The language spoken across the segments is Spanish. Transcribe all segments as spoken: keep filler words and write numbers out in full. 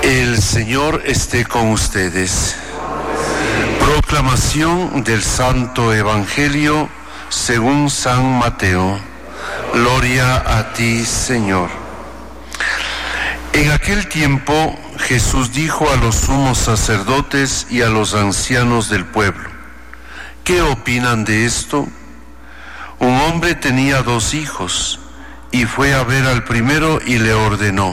El Señor esté con ustedes. Proclamación del Santo Evangelio según San Mateo. Gloria a ti, Señor. En aquel tiempo Jesús dijo a los sumos sacerdotes y a los ancianos del pueblo: ¿qué opinan de esto? Un hombre tenía dos hijos y fue a ver al primero y le ordenó: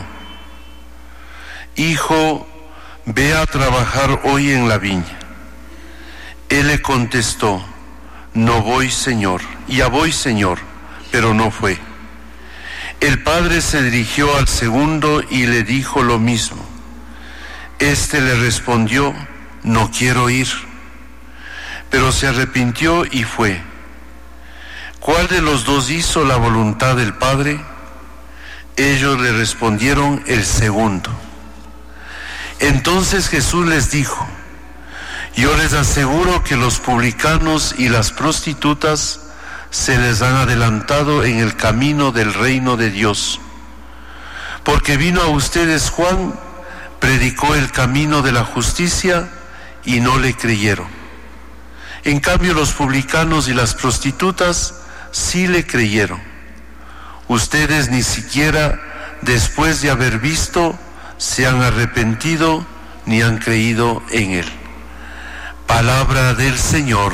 Hijo, ve a trabajar hoy en la viña. Él le contestó: No voy, Señor. Ya voy, Señor, pero no fue. El padre se dirigió al segundo y le dijo lo mismo. Este le respondió: No quiero ir. Pero se arrepintió y fue. ¿Cuál de los dos hizo la voluntad del Padre? Ellos le respondieron: el segundo. Entonces Jesús les dijo: Yo les aseguro que los publicanos y las prostitutas se les han adelantado en el camino del reino de Dios. Porque vino a ustedes Juan, predicó el camino de la justicia y no le creyeron. En cambio, los publicanos y las prostitutas sí le creyeron. Ustedes ni siquiera, después de haber visto, se han arrepentido ni han creído en él. Palabra del Señor.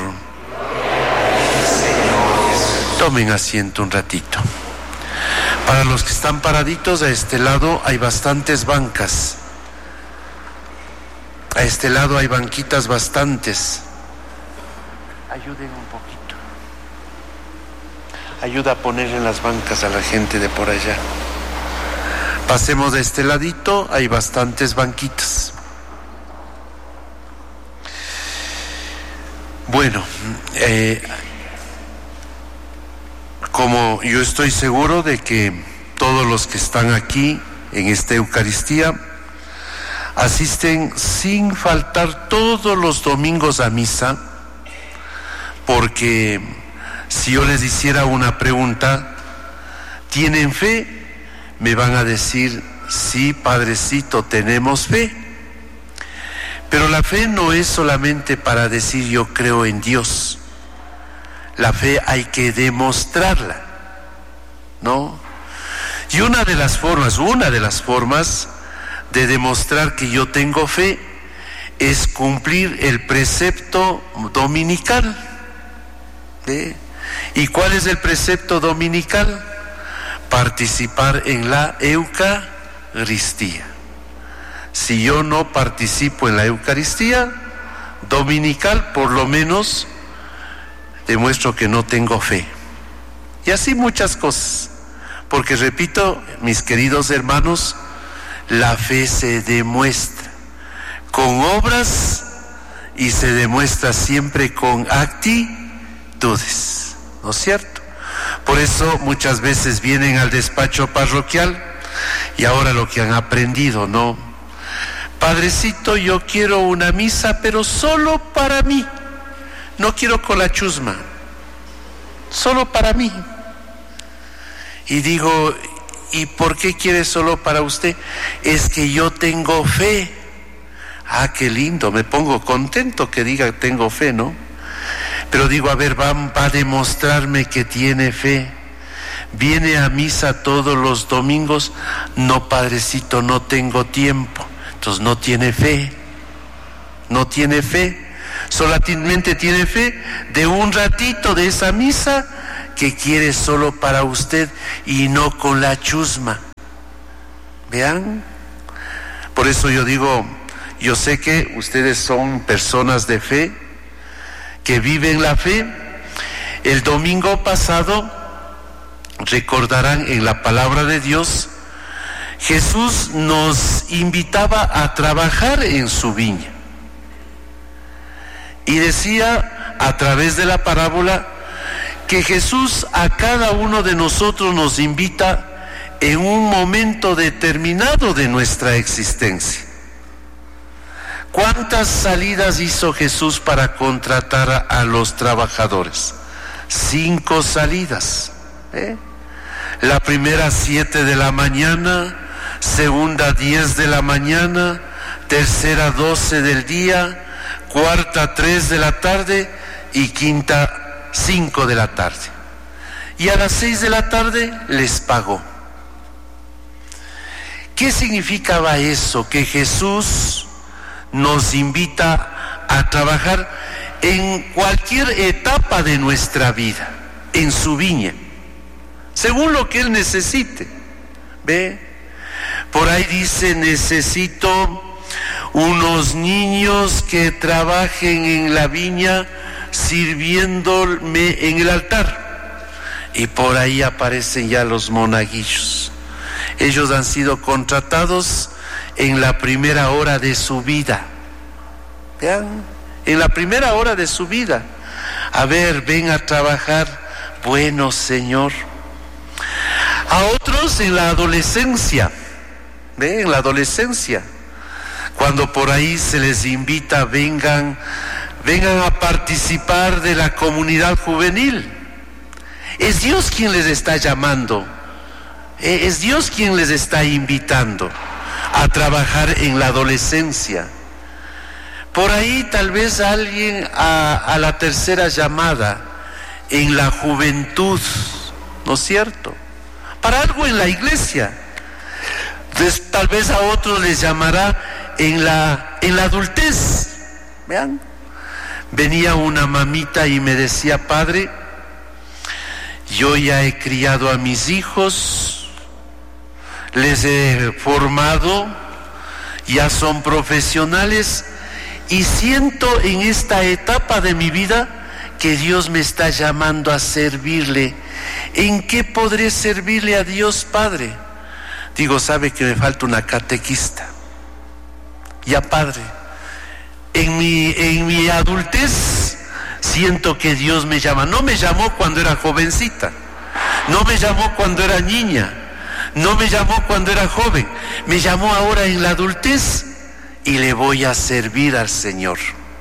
Tomen asiento un ratito. Para los que están paraditos, a este lado hay bastantes bancas. A este lado hay banquitas bastantes. Ayuden un poquito. Ayuda a poner en las bancas a la gente de por allá. Pasemos de este ladito, hay bastantes banquitas. Bueno, eh, como yo estoy seguro de que todos los que están aquí en esta Eucaristía asisten sin faltar todos los domingos a misa, porque si yo les hiciera una pregunta, ¿tienen fe? Me van a decir: sí, Padrecito, tenemos fe. Pero la fe no es solamente para decir yo creo en Dios. La fe hay que demostrarla, ¿no? Y una de las formas, una de las formas de demostrar que yo tengo fe es cumplir el precepto dominical. ¿Eh? ¿Y cuál es el precepto dominical? Participar en la Eucaristía. Si yo no participo en la Eucaristía dominical, por lo menos demuestro que no tengo fe. Y así muchas cosas. Porque repito, mis queridos hermanos, la fe se demuestra con obras y se demuestra siempre con actitudes, ¿no es cierto? Por eso muchas veces vienen al despacho parroquial y ahora lo que han aprendido, ¿no? Padrecito, yo quiero una misa, pero solo para mí. No quiero con la chusma, solo para mí. Y digo: ¿y por qué quiere solo para usted? Es que yo tengo fe. Ah, qué lindo, me pongo contento que diga tengo fe, ¿no? Pero digo, a ver, va, va a demostrarme que tiene fe. Viene a misa todos los domingos. No, Padrecito, no tengo tiempo. Entonces no tiene fe. No tiene fe. Solamente tiene fe de un ratito de esa misa que quiere solo para usted y no con la chusma. ¿Vean? Por eso yo digo, yo sé que ustedes son personas de fe, que viven la fe. El domingo pasado, recordarán en la palabra de Dios, Jesús nos invitaba a trabajar en su viña. Y decía a través de la parábola que Jesús a cada uno de nosotros nos invita en un momento determinado de nuestra existencia. ¿Cuántas salidas hizo Jesús para contratar a los trabajadores? Cinco salidas. ¿eh? La primera siete de la mañana, segunda diez de la mañana, tercera doce del día, cuarta tres de la tarde y quinta cinco de la tarde. Y a las seis de la tarde les pagó. ¿Qué significaba eso? Que Jesús nos invita a trabajar en cualquier etapa de nuestra vida, en su viña, según lo que Él necesite. ¿Ve? Por ahí dice, necesito unos niños que trabajen en la viña sirviéndome en el altar. Y por ahí aparecen ya los monaguillos. Ellos han sido contratados en la primera hora de su vida. Vean, en la primera hora de su vida. A ver, ven a trabajar. Bueno, Señor. A otros en la adolescencia. ¿Ven? En la adolescencia. Cuando por ahí se les invita, vengan, vengan a participar de la comunidad juvenil. Es Dios quien les está llamando. Es Dios quien les está invitando a trabajar en la adolescencia. Por ahí tal vez alguien a, a la tercera llamada en la juventud, ¿no es cierto? Para algo en la iglesia. Entonces, tal vez a otros les llamará en la, en la adultez. Vean, venía una mamita y me decía, padre, yo ya he criado a mis hijos, les he formado, ya son profesionales y siento en esta etapa de mi vida que Dios me está llamando a servirle. ¿En qué podré servirle a Dios, Padre? Digo, ¿sabe que me falta una catequista? Ya, Padre, en mi, en mi adultez siento que Dios me llama. No me llamó cuando era jovencita, no me llamó cuando era niña, no me llamó cuando era joven, me llamó ahora en la adultez y le voy a servir al Señor.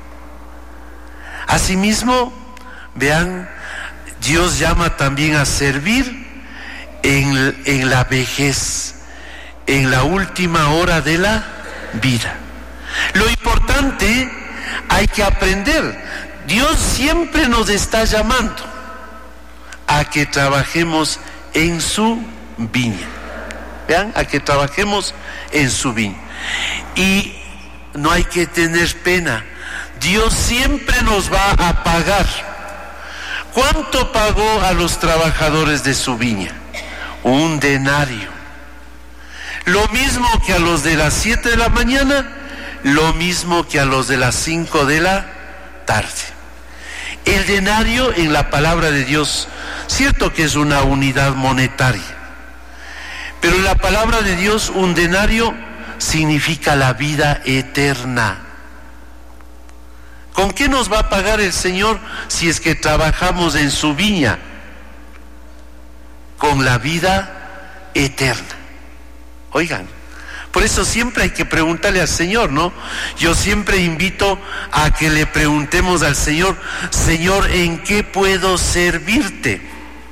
Asimismo, vean, Dios llama también a servir en, en la vejez, en la última hora de la vida. Lo importante, hay que aprender, Dios siempre nos está llamando a que trabajemos en su viña. Vean, a que trabajemos en su viña. Y no hay que tener pena, Dios siempre nos va a pagar. ¿Cuánto pagó a los trabajadores de su viña? Un denario. Lo mismo que a los de las siete de la mañana, lo mismo que a los de las cinco de la tarde. El denario en la palabra de Dios, cierto que es una unidad monetaria, pero en la palabra de Dios un denario significa la vida eterna. ¿Con qué nos va a pagar el Señor si es que trabajamos en su viña? Con la vida eterna. Oigan, por eso siempre hay que preguntarle al Señor, ¿no? Yo siempre invito a que le preguntemos al Señor, Señor, ¿en qué puedo servirte?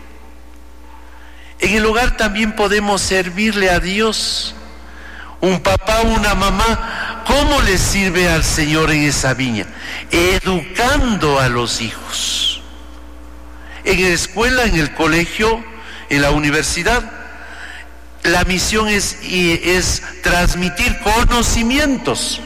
En el hogar también podemos servirle a Dios. Un papá, una mamá, ¿cómo le sirve al Señor en esa viña? Educando a los hijos. En la escuela, en el colegio, en la universidad, la misión es, es transmitir conocimientos.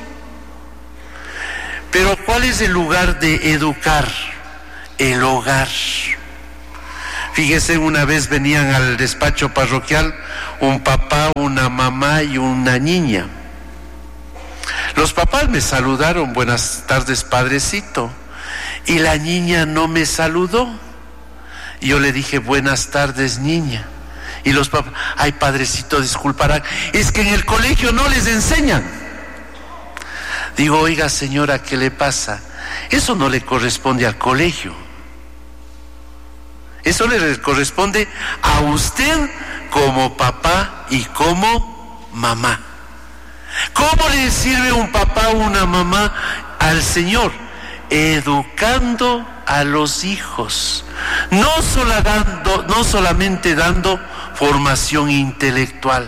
Pero ¿cuál es el lugar de educar? El hogar. Fíjese, una vez venían al despacho parroquial un papá, una mamá y una niña. Los papás me saludaron, buenas tardes, padrecito, y la niña no me saludó. Y yo le dije, buenas tardes, niña. Y los papás, ay, padrecito, disculparán, es que en el colegio no les enseñan. Digo, oiga, señora, ¿qué le pasa? Eso no le corresponde al colegio. Eso le corresponde a usted como papá y como mamá. ¿Cómo le sirve un papá o una mamá al Señor? Educando a los hijos, no, solo dando, no solamente dando formación intelectual,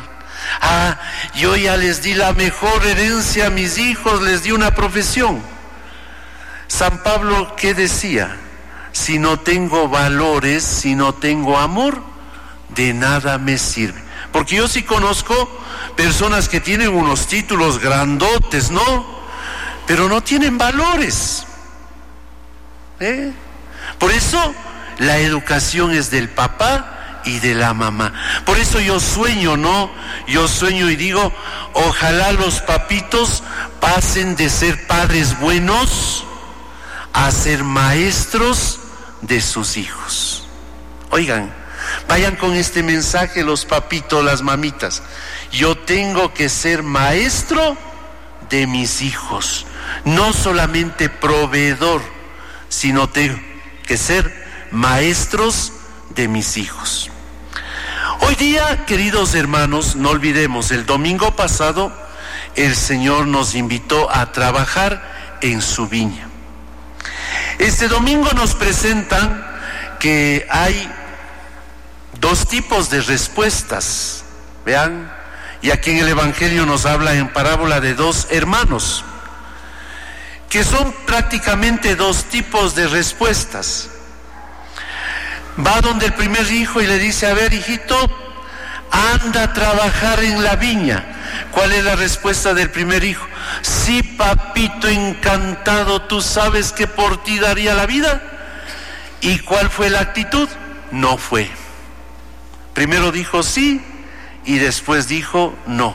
Ah, yo ya les di la mejor herencia a mis hijos, les di una profesión. San Pablo, ¿qué decía? Si no tengo valores, si no tengo amor, de nada me sirve. Porque yo sí conozco personas que tienen unos títulos grandotes, ¿no? Pero no tienen valores. ¿Eh? Por eso la educación es del papá y de la mamá. Por eso yo sueño, ¿no? Yo sueño y digo, ojalá los papitos pasen de ser padres buenos a ser maestros de sus hijos. Oigan, vayan con este mensaje los papitos, las mamitas. Yo tengo que ser maestro de mis hijos, no solamente proveedor, sino tengo que ser maestros de mis hijos. Hoy día, queridos hermanos, no olvidemos, el domingo pasado el Señor nos invitó a trabajar en su viña. Este domingo nos presentan que hay dos tipos de respuestas, vean, y aquí en el Evangelio nos habla en parábola de dos hermanos, que son prácticamente dos tipos de respuestas. Va donde el primer hijo y le dice, a ver, hijito, anda a trabajar en la viña. ¿Cuál es la respuesta del primer hijo? Sí, papito, encantado, tú sabes que por ti daría la vida. ¿Y cuál fue la actitud? No fue. Primero dijo sí y después dijo no.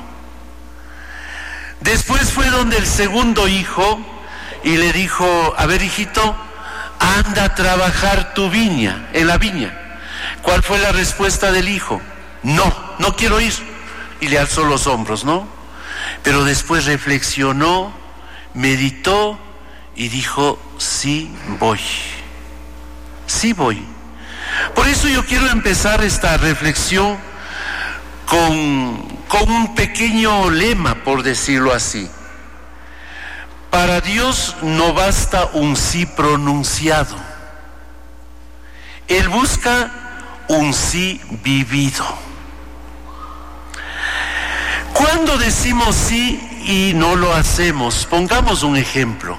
Después fue donde el segundo hijo y le dijo, a ver, hijito, anda a trabajar tu viña, en la viña. ¿Cuál fue la respuesta del hijo? No, no quiero ir. Y le alzó los hombros, ¿no? Pero después reflexionó, meditó y dijo, sí voy, sí voy. Por eso yo quiero empezar esta reflexión con, con un pequeño lema, por decirlo así. Para Dios no basta un sí pronunciado. Él busca un sí vivido. Cuando decimos sí y no lo hacemos, pongamos un ejemplo.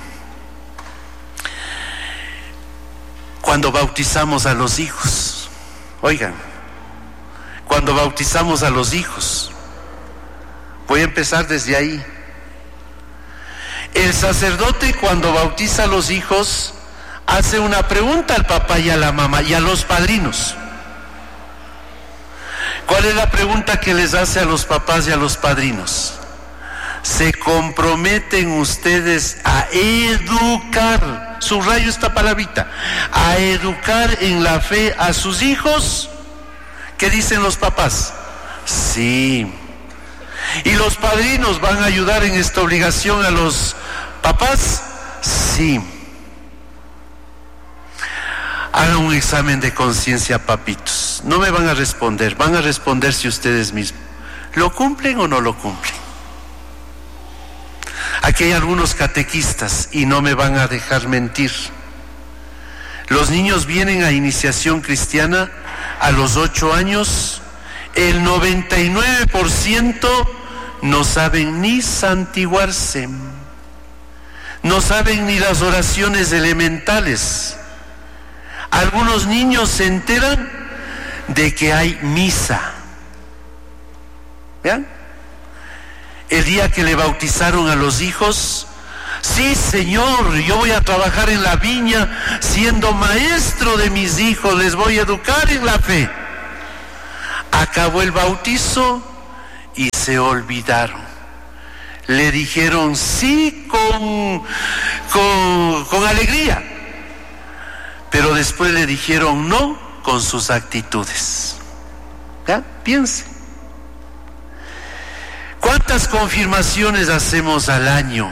Cuando bautizamos a los hijos, oigan, cuando bautizamos a los hijos, voy a empezar desde ahí. El sacerdote cuando bautiza a los hijos hace una pregunta al papá y a la mamá y a los padrinos. ¿Cuál es la pregunta que les hace a los papás y a los padrinos? ¿Se comprometen ustedes a educar, subrayo esta palabrita, a educar en la fe a sus hijos? ¿Qué dicen los papás? Sí. ¿Y los padrinos van a ayudar en esta obligación a los papás? Sí. Hagan un examen de conciencia, papitos. No me van a responder, van a responderse ustedes mismos. ¿Lo cumplen o no lo cumplen? Aquí hay algunos catequistas y no me van a dejar mentir. Los niños vienen a iniciación cristiana a los ocho años. El noventa y nueve por ciento no saben ni santiguarse, no saben ni las oraciones elementales. Algunos niños se enteran de que hay misa. ¿Vean? El día que le bautizaron a los hijos, sí, Señor, yo voy a trabajar en la viña siendo maestro de mis hijos, les voy a educar en la fe. Acabó el bautizo y se olvidaron. Le dijeron sí con, con, con alegría, pero después le dijeron no con sus actitudes. ¿Ya? Piense. ¿Cuántas confirmaciones hacemos al año?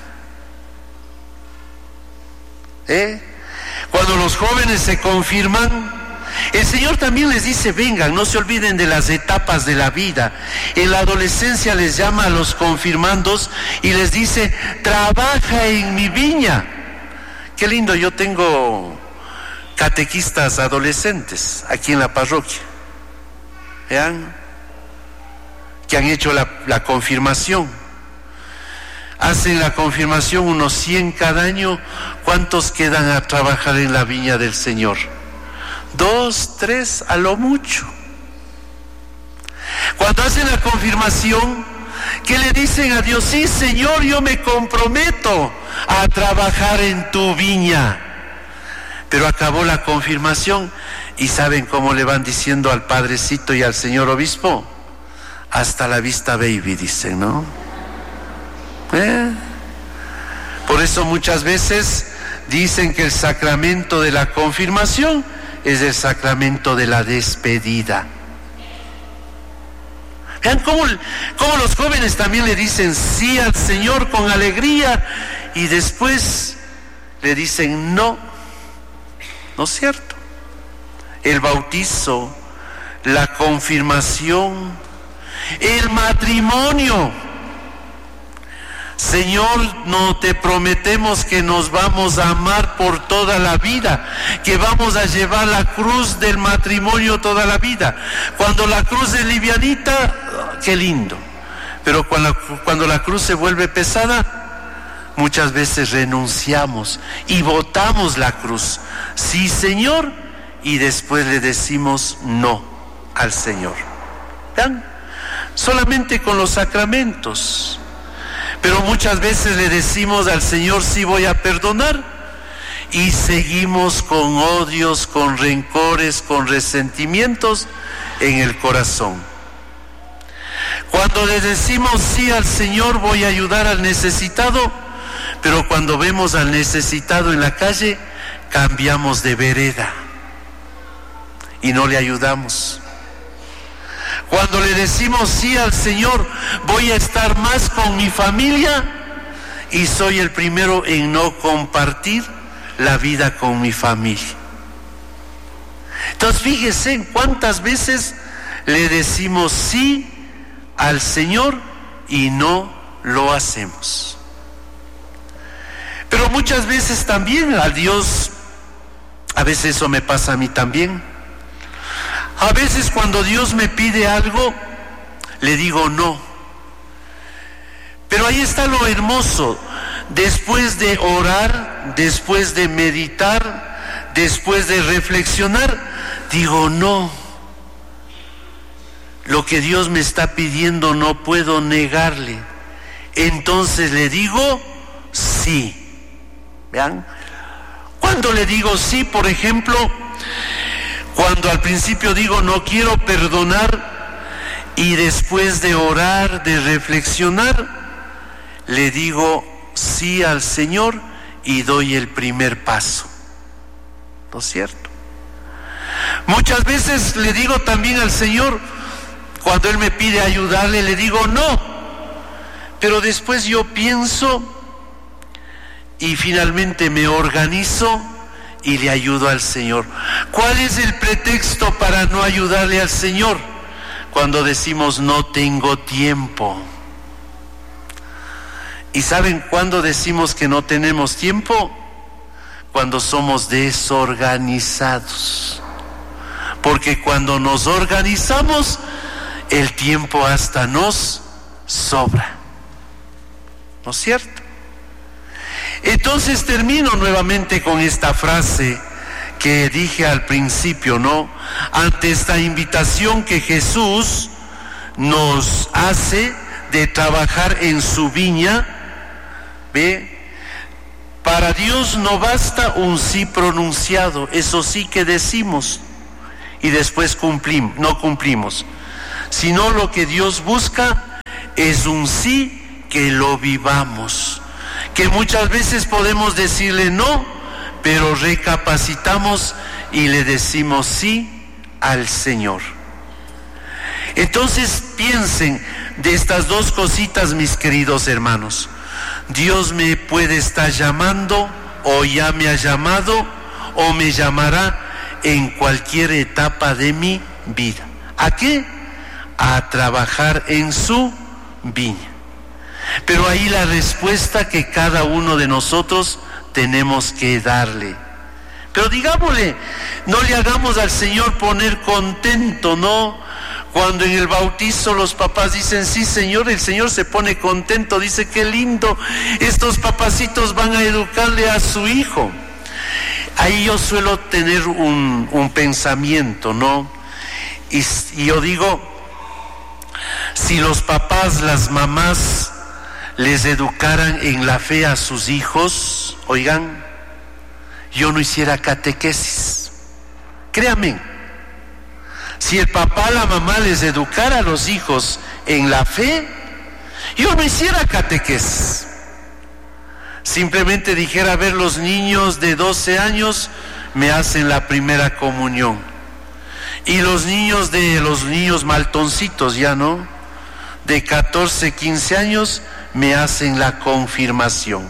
¿Eh? Cuando los jóvenes se confirman, el Señor también les dice, vengan, no se olviden de las etapas de la vida. En la adolescencia les llama a los confirmandos y les dice, trabaja en mi viña. Qué lindo, yo tengo catequistas adolescentes aquí en la parroquia. ¿Vean? que han hecho la, la confirmación. Hacen la confirmación unos cien cada año. ¿Cuántos quedan a trabajar en la viña del Señor? Dos, tres, a lo mucho. Cuando hacen la confirmación, ¿qué le dicen a Dios? Sí, Señor, yo me comprometo a trabajar en tu viña. Pero acabó la confirmación y ¿saben cómo le van diciendo al padrecito y al señor obispo? Hasta la vista, baby, dicen, ¿no? ¿Eh? Por eso muchas veces dicen que el sacramento de la confirmación es el sacramento de la despedida. Vean cómo, cómo los jóvenes también le dicen sí al Señor con alegría y después le dicen no. ¿No es cierto? El bautizo, la confirmación, el matrimonio. Señor, no te prometemos que nos vamos a amar por toda la vida, que vamos a llevar la cruz del matrimonio toda la vida. Cuando la cruz es livianita, qué lindo. Pero cuando, cuando la cruz se vuelve pesada, muchas veces renunciamos y botamos la cruz. Sí, Señor, y después le decimos no al Señor. ¿Vean? Solamente con los sacramentos. Pero muchas veces le decimos al Señor, sí voy a perdonar, y seguimos con odios, con rencores, con resentimientos en el corazón. Cuando le decimos sí al Señor, voy a ayudar al necesitado, pero cuando vemos al necesitado en la calle, cambiamos de vereda y no le ayudamos. Cuando le decimos sí al Señor, voy a estar más con mi familia, y soy el primero en no compartir la vida con mi familia. Entonces fíjese en cuántas veces le decimos sí al Señor y no lo hacemos. Pero muchas veces también a Dios, a veces eso me pasa a mí también. A veces cuando Dios me pide algo, le digo no. Pero ahí está lo hermoso. Después de orar, después de meditar, después de reflexionar, digo no. Lo que Dios me está pidiendo no puedo negarle. Entonces le digo sí. ¿Vean? Cuando le digo sí, por ejemplo, cuando al principio digo no quiero perdonar y después de orar, de reflexionar, le digo sí al Señor y doy el primer paso. ¿No es cierto? Muchas veces le digo también al Señor, cuando Él me pide ayudarle, le digo no, pero después yo pienso y finalmente me organizo y le ayudo al Señor. ¿Cuál es el pretexto para no ayudarle al Señor? Cuando decimos no tengo tiempo. ¿Y saben cuándo decimos que no tenemos tiempo? Cuando somos desorganizados. Porque cuando nos organizamos, el tiempo hasta nos sobra. ¿No es cierto? Entonces termino nuevamente con esta frase que dije al principio, ¿no? Ante esta invitación que Jesús nos hace de trabajar en su viña, ¿ve? Para Dios no basta un sí pronunciado, eso sí que decimos y después cumplimos, no cumplimos, sino lo que Dios busca es un sí que lo vivamos. Que muchas veces podemos decirle no, pero recapacitamos y le decimos sí al Señor. Entonces piensen de estas dos cositas, mis queridos hermanos. Dios me puede estar llamando, o ya me ha llamado, o me llamará en cualquier etapa de mi vida. ¿A qué? A trabajar en su viña. Pero ahí la respuesta que cada uno de nosotros tenemos que darle. Pero digámosle, no le hagamos al Señor poner contento, ¿no? Cuando en el bautizo los papás dicen, sí Señor, el Señor se pone contento, dice, qué lindo, estos papacitos van a educarle a su hijo. Ahí yo suelo tener un, un pensamiento, ¿no? Y, y yo digo, si los papás, las mamás les educaran en la fe a sus hijos, oigan, yo no hiciera catequesis. Créanme, si el papá, la mamá les educara a los hijos en la fe, yo no hiciera catequesis. Simplemente dijera, a ver, los niños de doce años me hacen la primera comunión. Y los niños de los niños maltoncitos, ya no, de catorce, quince años, me hacen la confirmación.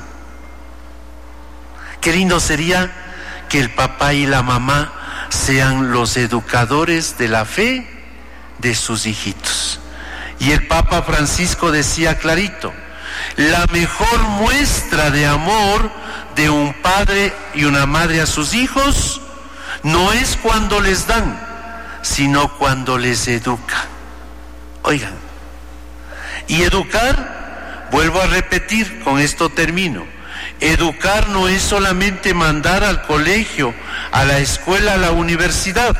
Qué lindo sería que el papá y la mamá sean los educadores de la fe de sus hijitos. Y el Papa Francisco decía clarito, la mejor muestra de amor de un padre y una madre a sus hijos no es cuando les dan, sino cuando les educa. Oigan, y educar, vuelvo a repetir, con esto termino, educar no es solamente mandar al colegio, a la escuela, a la universidad.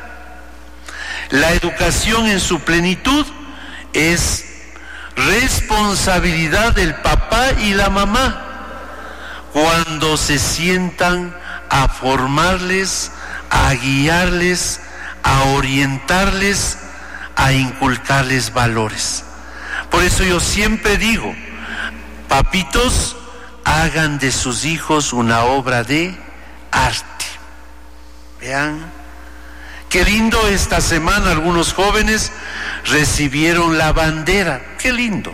La educación en su plenitud es responsabilidad del papá y la mamá cuando se sientan a formarles, a guiarles, a orientarles, a inculcarles valores. Por eso yo siempre digo, papitos, hagan de sus hijos una obra de arte. Vean, qué lindo, esta semana algunos jóvenes recibieron la bandera, qué lindo,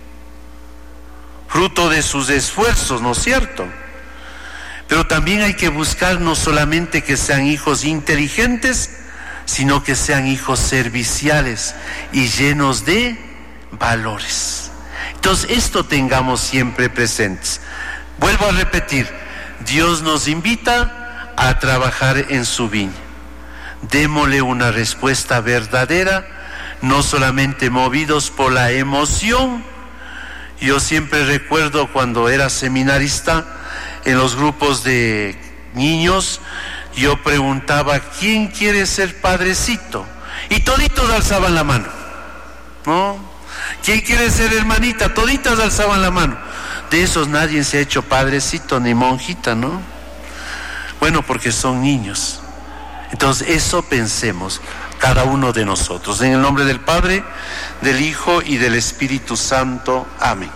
fruto de sus esfuerzos, ¿no es cierto? Pero también hay que buscar no solamente que sean hijos inteligentes, sino que sean hijos serviciales y llenos de valores. Entonces esto tengamos siempre presentes. Vuelvo a repetir, Dios nos invita a trabajar en su viña. Démosle una respuesta verdadera, no solamente movidos por la emoción. Yo siempre recuerdo cuando era seminarista, en los grupos de niños, yo preguntaba, ¿quién quiere ser padrecito? Y toditos alzaban la mano, ¿no? ¿Quién quiere ser hermanita? Toditas alzaban la mano. De esos nadie se ha hecho padrecito ni monjita, ¿no? Bueno, porque son niños. Entonces eso pensemos cada uno de nosotros. En el nombre del Padre, del Hijo y del Espíritu Santo. Amén.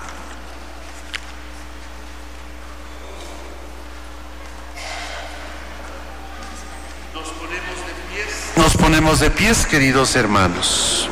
Nos ponemos de pies, Nos ponemos de pies, queridos hermanos.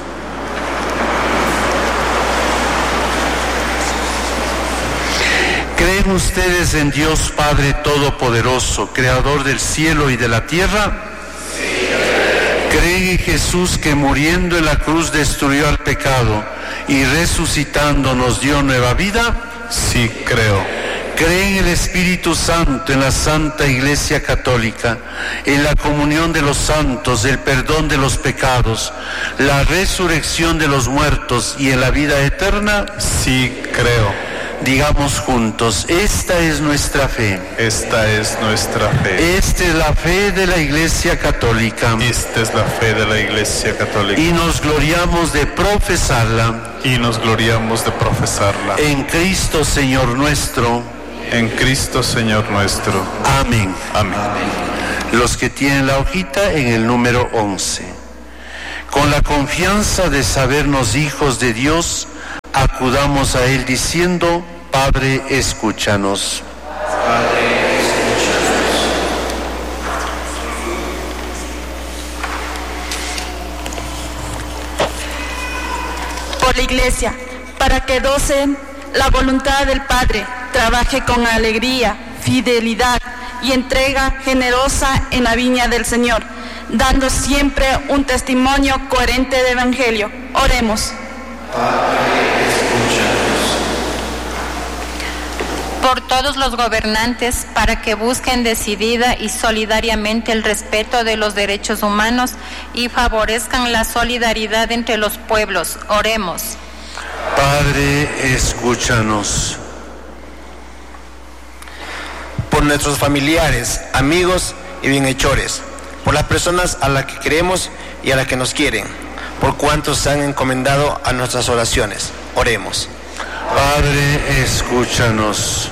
¿Creen ustedes en Dios Padre Todopoderoso, Creador del cielo y de la tierra? Sí. ¿Creen en Jesús que muriendo en la cruz destruyó al pecado y resucitando nos dio nueva vida? Sí, creo. ¿Creen en el Espíritu Santo, en la Santa Iglesia Católica, en la comunión de los santos, el perdón de los pecados, la resurrección de los muertos y en la vida eterna? Sí, creo. Digamos juntos, esta es nuestra fe. Esta es nuestra fe. Esta es la fe de la Iglesia Católica. Esta es la fe de la Iglesia Católica. Y nos gloriamos de profesarla. Y nos gloriamos de profesarla. En Cristo Señor nuestro. En Cristo Señor nuestro. Amén. Amén. Los que tienen la hojita en el número once. Con la confianza de sabernos hijos de Dios, acudamos a Él diciendo, Padre, escúchanos. Padre, escúchanos. Por la Iglesia, para que docen la voluntad del Padre, trabaje con alegría, fidelidad y entrega generosa en la viña del Señor, dando siempre un testimonio coherente de Evangelio. Oremos. Padre, escúchanos. por todos los gobernantes para que busquen decidida y solidariamente el respeto de los derechos humanos y favorezcan la solidaridad entre los pueblos. Oremos. Padre, escúchanos. Por nuestros familiares, amigos y bienhechores, por las personas a las que queremos y a las que nos quieren, por cuantos se han encomendado a nuestras oraciones. Oremos. Padre, escúchanos.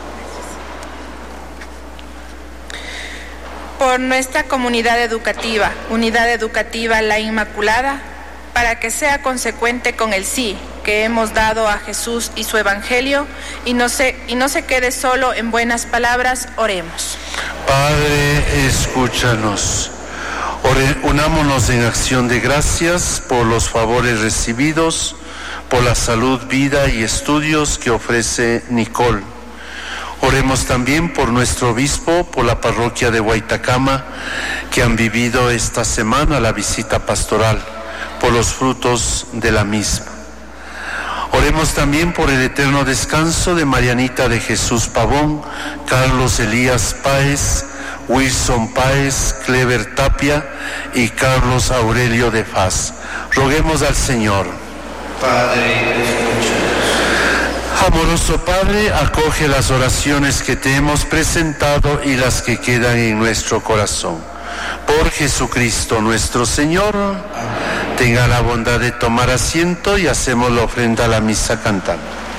Por nuestra comunidad educativa, Unidad Educativa La Inmaculada, para que sea consecuente con el sí que hemos dado a Jesús y su Evangelio y no se, y no se quede solo en buenas palabras, oremos. Padre, escúchanos. Ore, unámonos en acción de gracias por los favores recibidos, por la salud, vida y estudios que ofrece Nicole. Oremos también por nuestro obispo, por la parroquia de Guaitacama, que han vivido esta semana la visita pastoral, por los frutos de la misma. Oremos también por el eterno descanso de Marianita de Jesús Pavón, Carlos Elías Páez, Wilson Páez, Clever Tapia y Carlos Aurelio de Faz. Roguemos al Señor. Padre, escúchanos. Amoroso Padre, acoge las oraciones que te hemos presentado y las que quedan en nuestro corazón. Por Jesucristo nuestro Señor. Amén. Tenga la bondad de tomar asiento y hacemos la ofrenda a la misa cantando.